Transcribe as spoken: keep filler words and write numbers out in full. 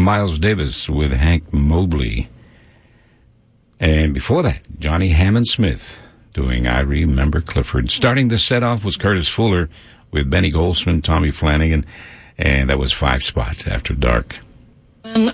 Miles Davis with Hank Mobley. And before that, Johnny Hammond Smith doing I Remember Clifford. Starting the set off was Curtis Fuller with Benny Goldsman, Tommy Flanagan, and that was Five Spot After Dark. When